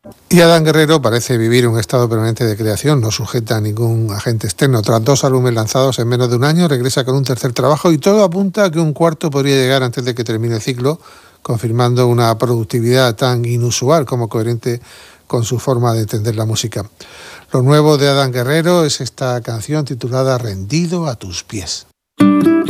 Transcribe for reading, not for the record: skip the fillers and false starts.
Y Adán Guerrero parece vivir un estado permanente de creación, no sujeta a ningún agente externo. Tras 2 álbumes lanzados en menos de un año, regresa con un tercer trabajo y todo apunta a que un cuarto podría llegar antes de que termine el ciclo, confirmando una productividad tan inusual como coherente con su forma de entender la música. Lo nuevo de Adán Guerrero es esta canción titulada Rendido a tus pies.